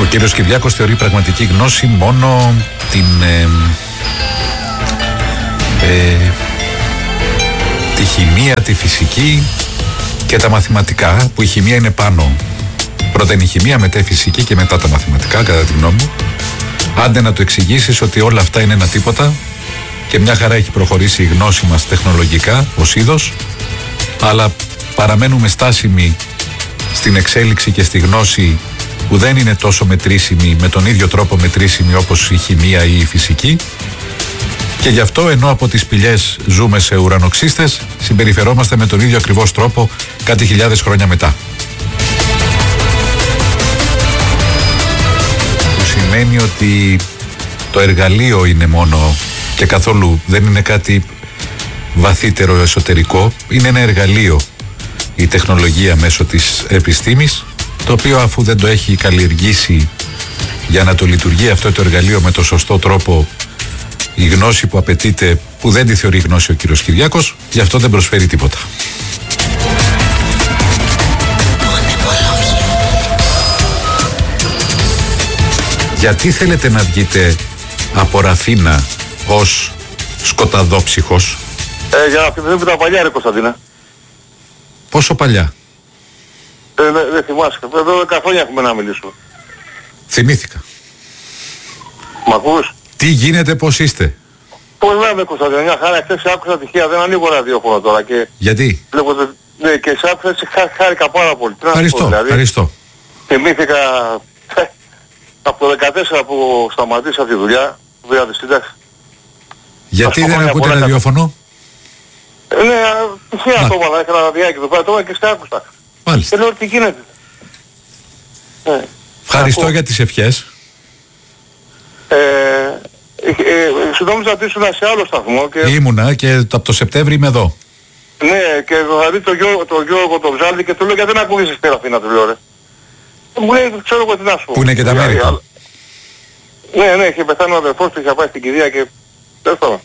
Ο κύριος Κυριάκος θεωρεί πραγματική γνώση μόνο τη χημεία, τη φυσική και τα μαθηματικά, που η χημεία είναι πάνω. Πρώτα είναι η χημεία, μετά η φυσική και μετά τα μαθηματικά, κατά τη γνώμη μου. Άντε να του εξηγήσεις ότι όλα αυτά είναι ένα τίποτα και μια χαρά έχει προχωρήσει η γνώση μας τεχνολογικά ως είδος, αλλά παραμένουμε στάσιμοι στην εξέλιξη και στη γνώση που δεν είναι τόσο μετρήσιμη, με τον ίδιο τρόπο μετρήσιμη όπως η χημεία ή η φυσική, και γι' αυτό, ενώ από τις σπηλιές ζούμε σε ουρανοξύστες, συμπεριφερόμαστε με τον ίδιο ακριβώς τρόπο κάτι χιλιάδες χρόνια μετά. Που σημαίνει ότι το εργαλείο είναι μόνο και καθόλου δεν είναι κάτι βαθύτερο εσωτερικό, είναι ένα εργαλείο η τεχνολογία μέσω της επιστήμης, το οποίο αφού δεν το έχει καλλιεργήσει για να το λειτουργεί αυτό το εργαλείο με το σωστό τρόπο, η γνώση που απαιτείται, που δεν τη θεωρεί γνώση ο κύριος Κυριάκος, γι' αυτό δεν προσφέρει τίποτα. Γιατί θέλετε να βγείτε από Ραφίνα ως σκοταδόψυχος? Για να θυμηθούμε τα παλιά, ρε Κωνσταντίνα. Πόσο παλιά? Δεν θυμάσαι. Εδώ 10 χρόνια έχουμε να μιλήσουμε. Θυμήθηκα. Μ' ακούς? Τι γίνεται, πώς είστε? Πώς λέμε, Κωνσταντίνα, μια χαρά. Χθες άκουσα τυχαία, δεν ανοίγω ραδιόφωνο τώρα και... Γιατί? Βλέπω, ναι, και σε άκουσα, χάρηκα πάρα πολύ. Ευχαριστώ, δηλαδή, ευχαριστώ. θυμήθηκα από το 14 που σταματήσα τη δουλειά, που πήρα τη σύνταξη. Γιατί δεν ακούτε ραδιόφωνο? Ναι, τυχαία το έβαλα, έκανα ραδιάκι εδώ πέρα, το έβαλα και σε άκουσα. Μάλιστα. Και λέω τι γίνεται. Ευχαριστώ για τις ευχές. Σου νόμιζα ότι ήσουν σε άλλο σταθμό και... Ήμουνα και από το Σεπτέμβρη είμαι εδώ. Ναι, και θα δει το Γιώργο το Ψάλτη και του λέω γιατί δεν ακούγεσαι στη Ραφίνα, του λέω ρε. Μου λέει ξέρω εγώ τι να σου πω. Που είναι και τα Αμέρικα. Ναι, είχε πεθάνει ο αδερφός του, είχε πάει στην κηδεία και... τέλος πάντων.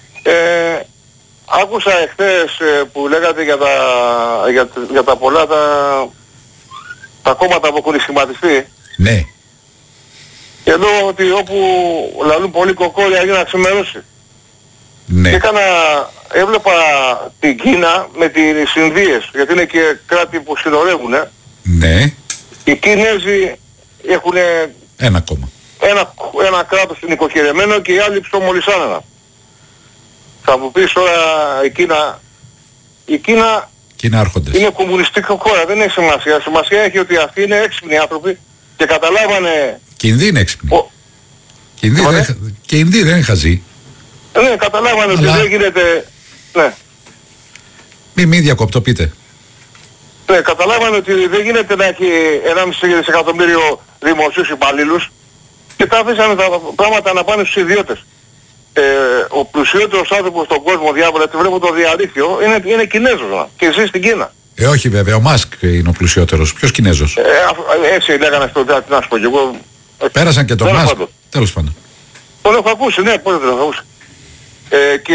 Άκουσα εχθές που λέγατε για τα πολλά τα κόμματα που έχουν σχηματιστεί. Ναι. Και εδώ ότι όπου λαλούν πολύ κοκόρια για να ξημερώσει. Ναι. Και έβλεπα την Κίνα με τις Ινδίες, γιατί είναι και κράτη που συνορεύουν. Ναι. Οι Κινέζοι έχουν ένα κόμμα. Ένα κράτος νοικοκυρεμένο και οι άλλοι ψωμολισάνενα. Θα μου πεις τώρα η Κίνα είναι κομμουνιστική χώρα, δεν έχει σημασία. Σημασία έχει ότι αυτοί είναι έξυπνοι άνθρωποι και καταλάβανε... Και οι Ινδοί είναι έξυπνοι. Και οι Ινδοί δεν είναι χαζοί. Ναι, καταλάβανε ότι δεν γίνεται... Ναι. Μη διακόπτω, πείτε. Ναι, καταλάβανε ότι δεν γίνεται να έχει 1,5 δισεκατομμύριο δημοσίους υπαλλήλους και τα αφήσανε τα πράγματα να πάνε στους ιδιώτες. Ο πλουσιότερος άνθρωπος στον κόσμο, διάβολα, γιατί βλέπω το διαδίκτυο, είναι Κινέζος και ζει στην Κίνα. Όχι βέβαια, ο Μάσκ είναι ο πλουσιότερος. Ποιος Κινέζος? Έτσι λέγανε στο τι να σου πω και εγώ. Πέρασαν και τον Μάσκ. Τέλος πάντων. Τον έχω ακούσει, ναι, πώς δεν τον έχω ακούσει. Και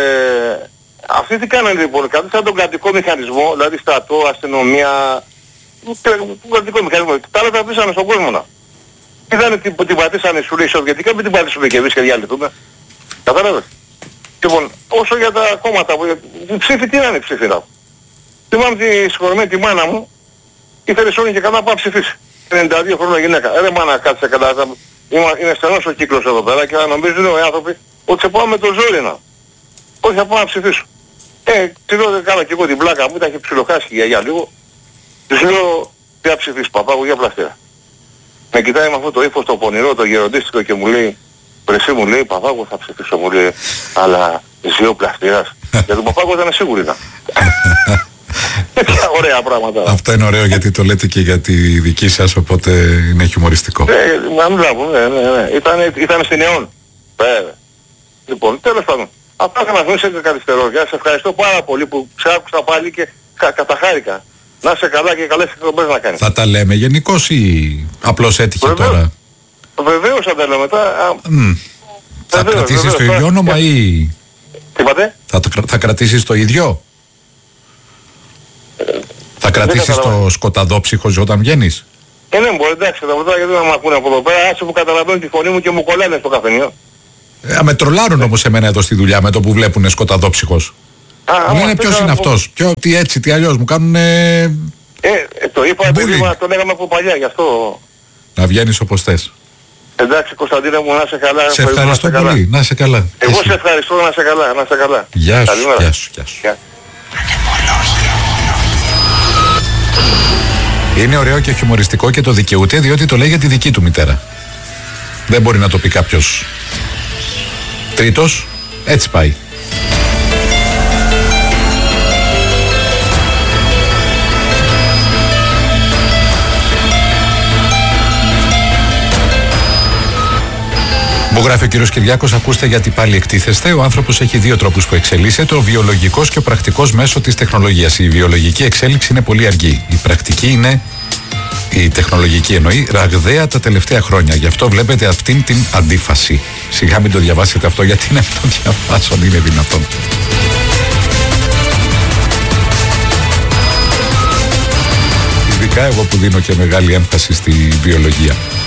αυτοί τι κάνανε λοιπόν, κρατήσαν τον κρατικό μηχανισμό, δηλαδή στρατό, αστυνομία, τον κρατικό μηχανισμό. Τα άλλα τα αφήσανε στον κόσμο να. Είδανε την πατήσανε σου λέει σοβιετικά, μην την πατήσουμε και εμείς και διάλυτουμε. Κατάλαβες. Λοιπόν, όσο για τα κόμματα, οι ψήφοι τι είναι ψήφοι να. Θυμάμαι τη συγχωρημένη τη μάνα μου, ήθελε σώνει και καλά να πάει ψηφίσει. 92 χρόνια γυναίκα. Ρε μάνα κάτσε καλά, είναι στενός ο κύκλος εδώ πέρα και νομίζουν οι άνθρωποι ότι σε πάω με το ζόρι να. Όχι θα πάω να ψηφίσω. Τη λέω κάνα και εγώ την πλάκα μου, τα είχε ψιλοχάσει η γιαγιά λίγο. Της λέω τι θα ψηφίσεις παπάγου για πλαστήρα. Με κοιτάει με αυτό το ύφος το πονηρό, το γεροντίστικο και μου λέει Πρεσί μου λέει Παπάγο θα ψηφίσω, μου λέει, αλλά ζύο πλαστήρας. Για τον Παπάγο ήταν σίγουρη να. Τέτοια ωραία πράγματα. Αυτό είναι ωραίο γιατί το λέτε και για τη δική σας, οπότε είναι χιουμοριστικό. Να μην βλέπω, ναι. Ήταν στην αιών. Λοιπόν, τέλος πάντων. Αυτά θα μας δώσει και καθυστερώ. Σε ευχαριστώ πάρα πολύ που ξάκουσα πάλι και καταχάρηκα. Να είσαι καλά και καλές εκπομπές να κάνεις. Θα τα λέμε γενικώς ή απλώς έτυχε τώρα? Βεβαίως θα τα λέμε μετά. Θα κρατήσεις το ίδιο όνομα ή... Τι είπατε? Θα κρατήσεις το ίδιο? Θα κρατήσεις το σκοταδόψυχος όταν βγαίνεις? Ναι, μπορεί, εντάξει, τα ρωτάω γιατί να μ' ακούνε από εδώ πέρα, άσε που καταλαβαίνουν τη φωνή μου και μου κολλάνε στο καφενείο. Με τρολάρουν όμως εμένα εδώ στη δουλειά με το που βλέπουνε σκοταδόψυχος. Μου λένε ποιος είναι αυτός, τι έτσι, τι αλλιώς, μου κάνουνε... Το είπα, το λέγαμε από παλιά, γι' αυτό... Να βγαίνεις όπως θες. Εντάξει Κωνσταντίνε μου, να είσαι καλά. Σε ευχαριστώ πολύ, να είσαι καλά. Εγώ σε ευχαριστώ, να είσαι καλά, να είσαι καλά. Γεια σου, γεια σου, γεια σου. Είναι ωραίο και χιουμοριστικό και το δικαιούται διότι το λέει για τη δική του μητέρα. Δεν μπορεί να το πει κάποιος τρίτος, έτσι πάει. Μου γράφει ο κύριος Κυριάκος, ακούστε γιατί πάλι εκτίθεστε. Ο άνθρωπος έχει δύο τρόπους που εξελίσσεται, ο βιολογικός και ο πρακτικός μέσω της τεχνολογίας. Η βιολογική εξέλιξη είναι πολύ αργή. Η πρακτική είναι, η τεχνολογική εννοεί, ραγδαία τα τελευταία χρόνια. Γι' αυτό βλέπετε αυτήν την αντίφαση. Σιγά μην το διαβάσετε αυτό, γιατί να μην το διαβάσω, αν είναι δυνατόν. Ειδικά εγώ που δίνω και μεγάλη έμφαση στη βιολογία.